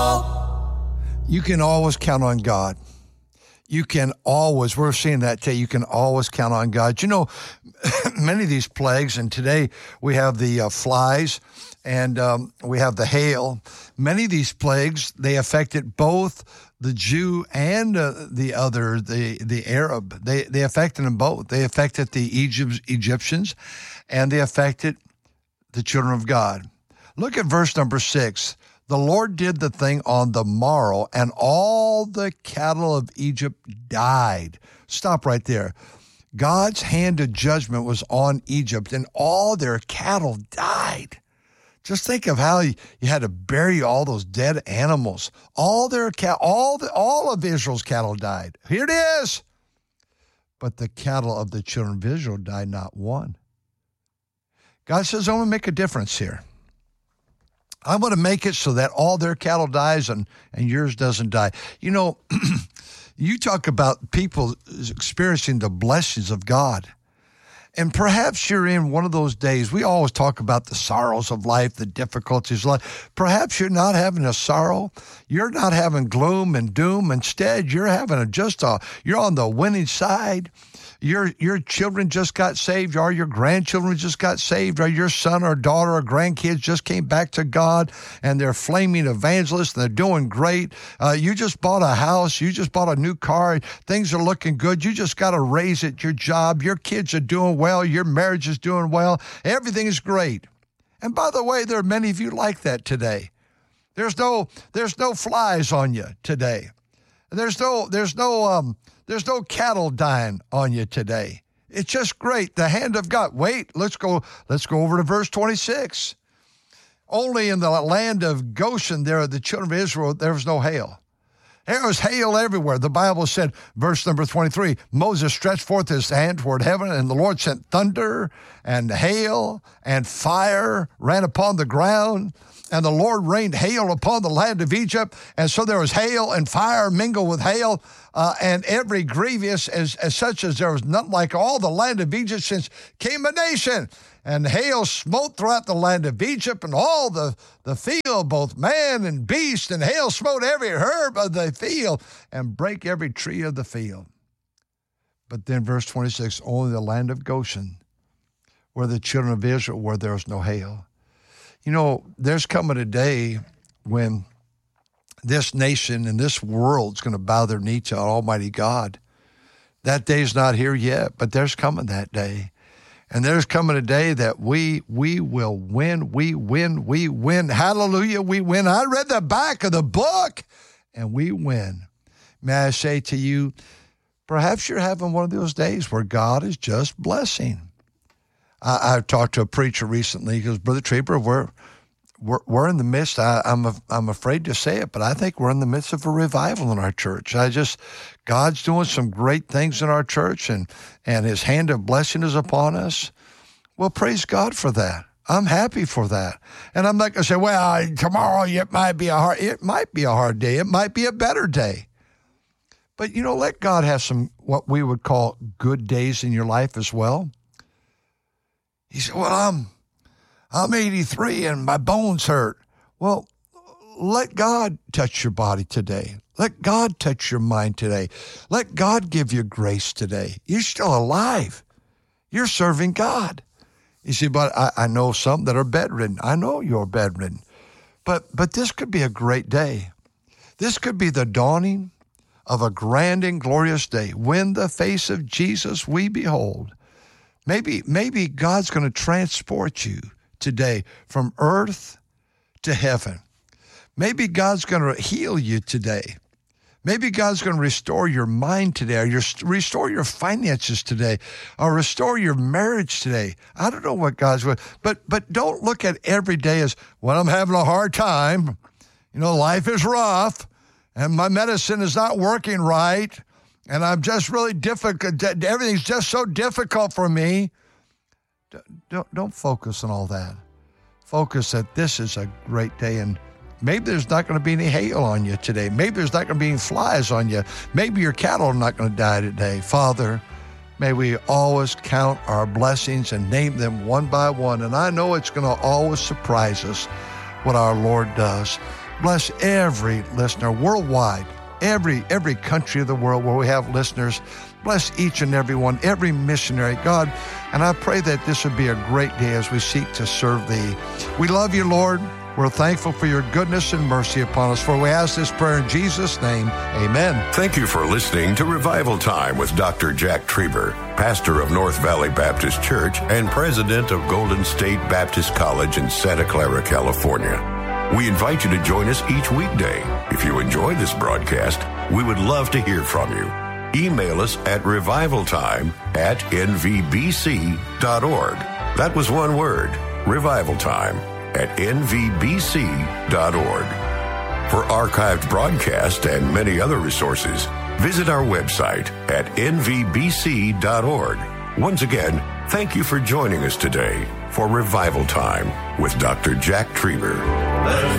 You can always count on God. You can always, we're seeing that today, you can always count on God. You know, many of these plagues, and today we have the flies and we have the hail. Many of these plagues, they affected both the Jew and the Arab. They affected them both. They affected the Egyptians and they affected the children of God. Look at verse number 6. The Lord did the thing on the morrow, and all the cattle of Egypt died. Stop right there. God's hand of judgment was on Egypt, and all their cattle died. Just think of how you had to bury all those dead animals. All of Israel's cattle died. Here it is. But the cattle of the children of Israel died not one. God says, I'm going to make a difference here. I'm going to make it so that all their cattle dies and yours doesn't die. You know, you talk about people experiencing the blessings of God. And perhaps you're in one of those days. We always talk about the sorrows of life, the difficulties of life. Perhaps you're not having a sorrow. You're not having gloom and doom. Instead, you're having you're on the winning side. Your children just got saved, or your grandchildren just got saved, or your son or daughter or grandkids just came back to God, and they're flaming evangelists, and they're doing great. You just bought a house. You just bought a new car. Things are looking good. You just got a raise at your job. Your kids are doing well. Your marriage is doing well. Everything is great. And by the way, there are many of you like that today. There's no flies on you today. There's no cattle dying on you today. It's just great. The hand of God. Wait, let's go over to verse 26. Only in the land of Goshen, there, the children of Israel, there was no hail. There was hail everywhere. The Bible said, verse number 23, Moses stretched forth his hand toward heaven, and the Lord sent thunder and hail and fire ran upon the ground. And the Lord rained hail upon the land of Egypt. And so there was hail and fire mingled with hail, and every grievous as such as there was none like all the land of Egypt since came a nation. And hail smote throughout the land of Egypt and all the field, both man and beast, and hail smote every herb of the field and brake every tree of the field. But then verse 26, only the land of Goshen, where the children of Israel, where there was no hail. You know, there's coming a day when this nation and this world's going to bow their knee to Almighty God. That day's not here yet, but there's coming that day. And there's coming a day that we will win. We win. Hallelujah, we win. I read the back of the book, and we win. May I say to you, perhaps you're having one of those days where God is just blessing. I talked to a preacher recently. He goes, Brother Trieber, we're in the midst. I'm afraid to say it, but I think we're in the midst of a revival in our church. God's doing some great things in our church, and His hand of blessing is upon us. Well, praise God for that. I'm happy for that, and I'm not going to say, well, tomorrow it might be a hard day. It might be a better day. But you know, let God have some what we would call good days in your life as well. He said, well, I'm 83 and my bones hurt. Well, let God touch your body today. Let God touch your mind today. Let God give you grace today. You're still alive. You're serving God. You see, but I know some that are bedridden. I know you're bedridden. But this could be a great day. This could be the dawning of a grand and glorious day when the face of Jesus we behold. Maybe God's going to transport you today from earth to heaven. Maybe God's going to heal you today. Maybe God's going to restore your mind today, or restore your finances today, or restore your marriage today. I don't know what God's going to, but don't look at every day as, well, I'm having a hard time. You know, life is rough, and my medicine is not working right. And I'm just really difficult. Everything's just so difficult for me. Don't focus on all that. Focus that this is a great day. And maybe there's not going to be any hail on you today. Maybe there's not going to be any flies on you. Maybe your cattle are not going to die today. Father, may we always count our blessings and name them one by one. And I know it's going to always surprise us what our Lord does. Bless every listener worldwide, every country of the world where we have listeners. Bless each and every one, every missionary, God. And I pray that this would be a great day as we seek to serve Thee. We love You, Lord. We're thankful for Your goodness and mercy upon us. For we ask this prayer in Jesus' name. Amen. Thank you for listening to Revival Time with Dr. Jack Trieber, pastor of North Valley Baptist Church and president of Golden State Baptist College in Santa Clara, California. We invite you to join us each weekday. If you enjoy this broadcast, we would love to hear from you. Email us at revivaltime@nvbc.org. That was one word, revivaltime@nvbc.org. For archived broadcasts and many other resources, visit our website at nvbc.org. Once again, thank you for joining us today for Revival Time with Dr. Jack Trieber.